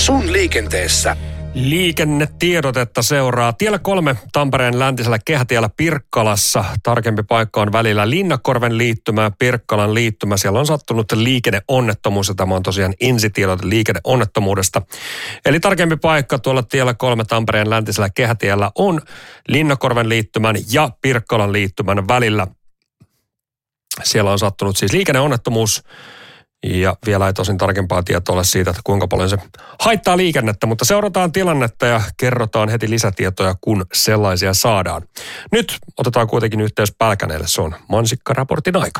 Sun liikenteessä. Liikennetiedotetta seuraa tiellä 3 Tampereen läntisellä kehätiellä Pirkkalassa. Tarkempi paikka on välillä Linnakorven liittymä ja Pirkkalan liittymä. Siellä on sattunut liikenneonnettomuus ja tämä on tosiaan ensitiedote liikenneonnettomuudesta. Eli tarkempi paikka tuolla tiellä 3 Tampereen läntisellä kehätiellä on Linnakorven liittymän ja Pirkkalan liittymän välillä. Siellä on sattunut siis liikenneonnettomuus. Ja vielä ei tosin tarkempaa tietoa ole siitä, että kuinka paljon se haittaa liikennettä, mutta seurataan tilannetta ja kerrotaan heti lisätietoja, kun sellaisia saadaan. Nyt otetaan kuitenkin yhteys Pälkäneelle, se on mansikkaraportin aika.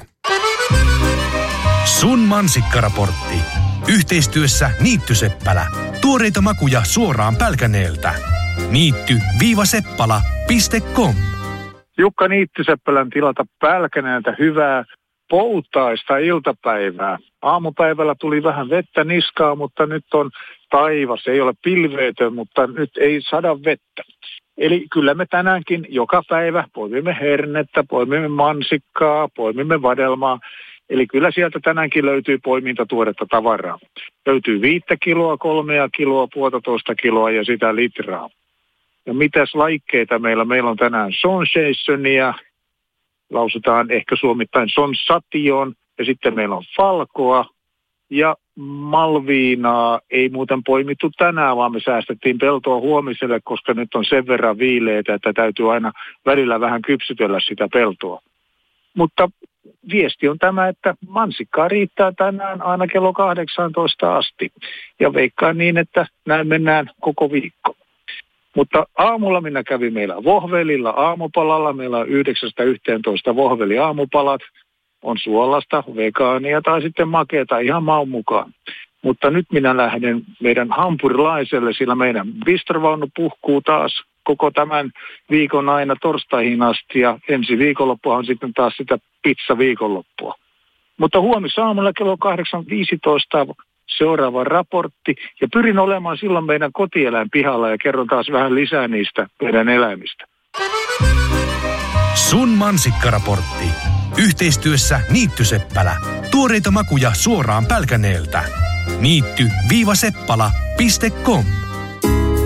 Sun mansikkaraportti. Yhteistyössä Niittyseppälä. Tuoreita makuja suoraan Pälkäneeltä. Niitty-seppala.com. Jukka Niittyseppälän tilata Pälkäneeltä hyvää poutaista iltapäivää. Aamupäivällä tuli vähän vettä niskaa, mutta nyt on taivas. Ei ole pilveetön, mutta nyt ei sada vettä. Eli kyllä me tänäänkin joka päivä poimimme hernettä, poimimme mansikkaa, poimimme vadelmaa. Eli kyllä sieltä tänäänkin löytyy poimintatuoretta tavaraa. Löytyy 5 kiloa, 3 kiloa, 1,5 kiloa ja sitä litraa. Ja mitäs laikkeita meillä? Meillä on tänään Sonsationia. Lausutaan ehkä suomittain Sonsation, ja sitten meillä on Falkoa ja Malviinaa. Ei muuten poimittu tänään, vaan me säästettiin peltoa huomiselle, koska nyt on sen verran viileitä, että täytyy aina välillä vähän kypsytellä sitä peltoa. Mutta viesti on tämä, että mansikkaa riittää tänään aina kello 18 asti. Ja veikkaan niin, että näin mennään koko viikko. Mutta aamulla minä kävin meillä Vohvelilla aamupalalla. Meillä on 9-11 Vohveli aamupalat. On suolasta, vegaania tai sitten makeata ihan maun mukaan. Mutta nyt minä lähden meidän hampurilaiselle, sillä meidän bistrovaunu puhkuu taas koko tämän viikon aina torstaihin asti. Ja ensi viikonloppua on sitten taas sitä pizza-viikonloppua. Mutta huomisaamulla kello 8.15 seuraava raportti, ja pyrin olemaan silloin meidän kotieläin pihalla ja kerron taas vähän lisää niistä meidän eläimistä. Sun mansikkaraportti. Yhteistyössä Niittyseppälä. Tuoreita makuja suoraan Pälkäneeltä. Niitty-seppala.com.